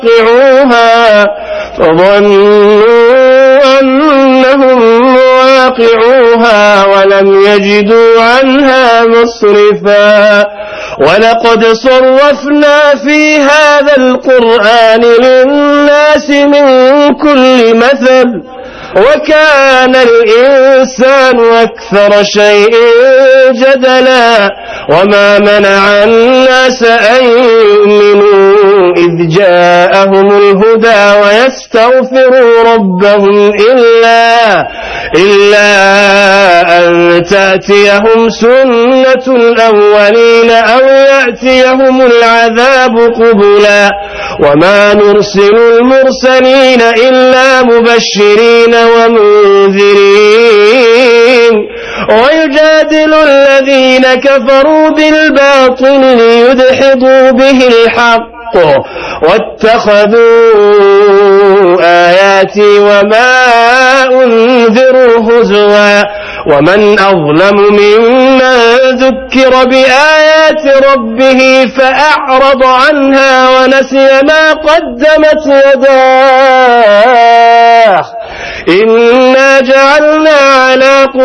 واقعوها فظنوا أنهم واقعوها ولم يجدوا عنها مصرفا ولقد صرفنا في هذا القرآن للناس من كل مثل وكان الإنسان أكثر شيء جدلا وما منع الناس أن يؤمنوا إذ جاءهم الهدى ويستغفروا ربهم إلا أن تأتيهم سنة الأولين أو يأتيهم العذاب قبلا وما نرسل المرسلين إلا مبشرين ومنذرين ويجادل الذين كفروا بالباطل ليدحضوا به الحق واتخذوا آياتي وما أنذروا هزوا ومن أظلم ممن ذكر بآيات ربه فأعرض عنها ونسي ما قدمت يداه إنا جعلنا على